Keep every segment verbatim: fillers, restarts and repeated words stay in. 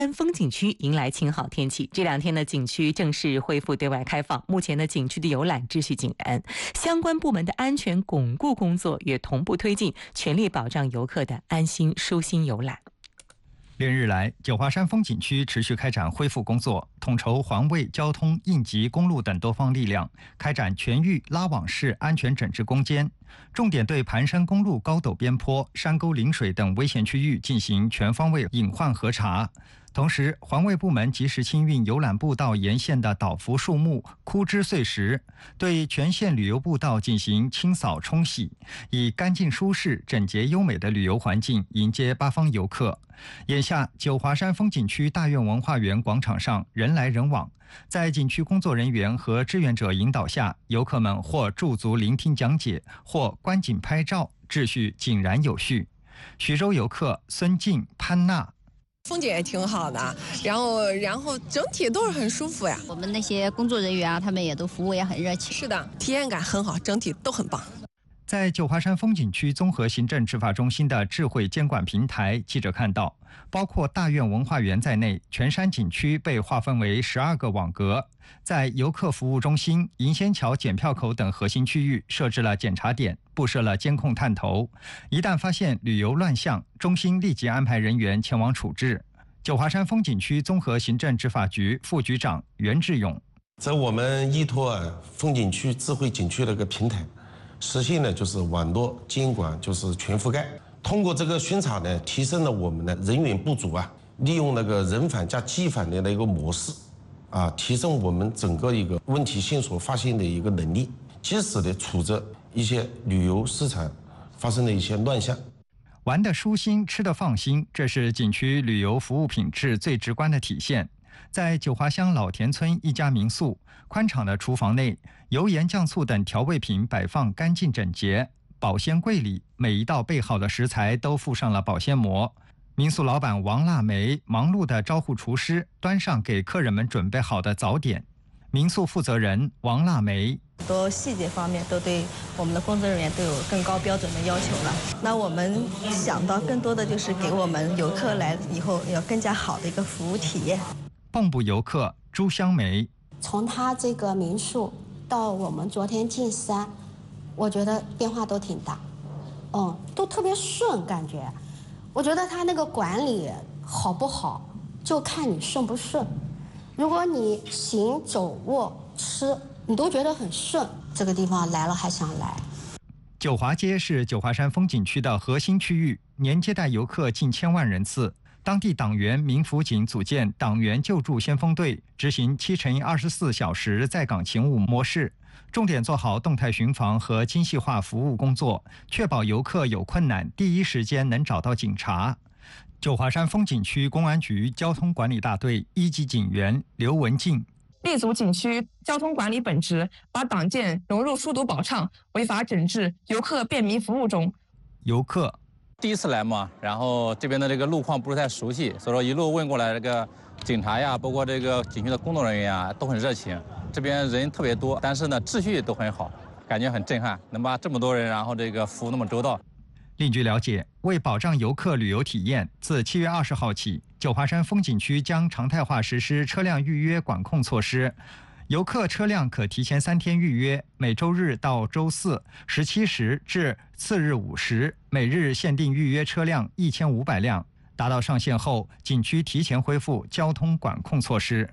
风景区迎来晴好天气，这两天呢，景区正式恢复对外开放。目前呢，景区的游览秩序井然，相关部门的安全巩固工作也同步推进，全力保障游客的安心舒心游览。 连日来，九华山风景区持续开展恢复工作，统筹环卫、交通、应急、公路等多方力量，开展全域拉网式安全整治攻坚，重点对盘山公路高陡边坡、山沟临水等危险区域进行全方位隐患核查。同时，环卫部门及时清运游览步道沿线的倒伏树木、枯枝碎石，对全线旅游步道进行清扫冲洗，以干净舒适、整洁优美的旅游环境迎接八方游客。眼下，九华山风景区大院文化园广场上人来人往，在景区工作人员和志愿者引导下，游客们或驻足聆听讲解，或观景拍照，秩序井然有序。徐州游客孙静、潘娜。 风景也挺好的，然后然后整体都是很舒服呀。 我们那些工作人员啊，他们也都服务也很热情。 是的，体验感很好，整体都很棒。 在九华山风景区综合行政执法中心的智慧监管平台，记者看到，包括大院文化园在内，全山景区被划分为十二个网格，在游客服务中心、银仙桥检票口等核心区域设置了检查点，布设了监控探头，一旦发现旅游乱象，中心立即安排人员前往处置。九华山风景区综合行政执法局副局长袁志勇， 在我们依托啊风景区智慧景区的一个平台，实现了就是网络监管就是全覆盖。通过这个巡查呢，提升了我们的人员不足啊，利用那个人访加机访的一个模式，啊，提升我们整个一个问题线索发现的一个能力，及时的处置一些旅游市场发生的一些乱象。 玩得舒心，吃得放心，这是景区旅游服务品质最直观的体现。在九华乡老田村一家民宿，宽敞的厨房内，油盐酱醋等调味品摆放干净整洁，保鲜柜里每一道备好的食材都附上了保鲜膜。民宿老板王腊梅忙碌地招呼厨师，端上给客人们准备好的早点。民宿负责人王腊梅， 很多细节方面都对我们的工作人员都有更高标准的要求了。那我们想到更多的就是给我们游客来以后要更加好的一个服务体验。 蚌埠游客朱香梅， 从他这个民宿到我们昨天进山，我觉得变化都挺大，嗯，都特别顺感觉。我觉得他那个管理好不好，就看你顺不顺。如果你行走卧吃你都觉得很顺，这个地方来了还想来。 九华街是九华山风景区的核心区域，年接待游客近千万人次。当地党员民辅警组建党员救助先锋队，执行七乘以二十四小时在岗勤务模式，重点做好动态巡防和精细化服务工作，确保游客有困难第一时间能找到警察。九华山风景区公安局交通管理大队一级警员刘文静， 立足景区交通管理本职，把党建融入疏堵保畅、违法整治、游客便民服务中。 游客第一次来嘛，然后这边的这个路况不是太熟悉，所以说一路问过来，这个警察呀，包括这个景区的工作人员啊，都很热情。这边人特别多，但是呢，秩序都很好，感觉很震撼，能把这么多人，然后这个服务那么周到。 另据了解，为保障游客旅游体验，自七月二十号起，九华山风景区将常态化实施车辆预约管控措施。游客车辆可提前三天预约，每周日到周四十七时至次日五时，每日限定预约车辆一千五百辆。达到上限后，景区提前恢复交通管控措施。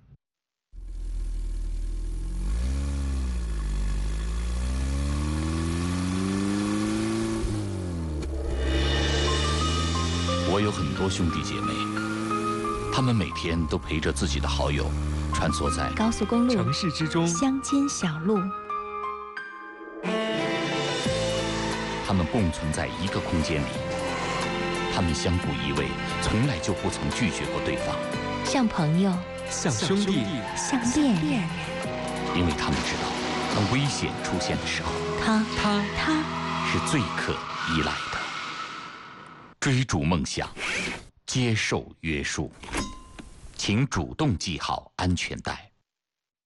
我有很多兄弟姐妹，他们每天都陪着自己的好友穿梭在高速公路、 城市之中、 乡间小路。 他们共存在一个空间里，他们相互依偎，从来就不曾拒绝过对方， 像朋友， 像兄弟， 像恋人。 因为他们知道，当危险出现的时候， 他他他是最可依赖的。追逐梦想，接受约束，请主动系好安全带。